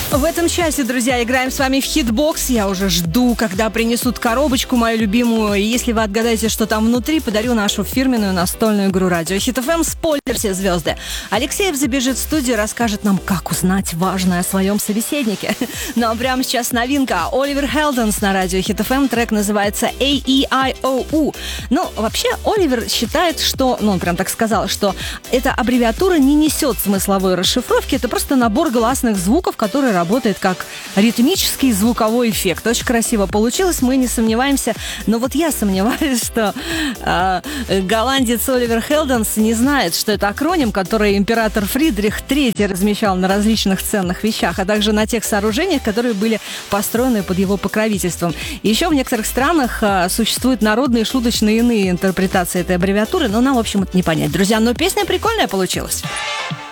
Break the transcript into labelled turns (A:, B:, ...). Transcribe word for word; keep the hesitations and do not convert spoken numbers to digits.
A: В этом часе, друзья, играем с вами в хитбокс. Я уже жду, когда принесут коробочку мою любимую. И если вы отгадаете, что там внутри, подарю нашу фирменную настольную игру «Радио Хит эф эм». Спойлер, все звезды. Алексеев забежит в студию, расскажет нам, как узнать важное о своем собеседнике. Ну а прямо сейчас новинка. Оливер Хелденс на «Радио Хит эф эм». Трек называется «эй и ай о у». Ну, вообще, Оливер считает, что... Ну, он прям так сказал, что эта аббревиатура не несет смысловой расшифровки. Это просто набор гласных звуков, которые работает как ритмический звуковой эффект. Очень красиво получилось, мы не сомневаемся. Но вот я сомневаюсь, что э, голландец Оливер Хелденс не знает, что это акроним, который император Фридрих третий размещал на различных ценных вещах, а также на тех сооружениях, которые были построены под его покровительством. Еще в некоторых странах э, существуют народные, шуточные и иные интерпретации этой аббревиатуры, но нам, в общем, это не понять. Друзья, но песня прикольная получилась.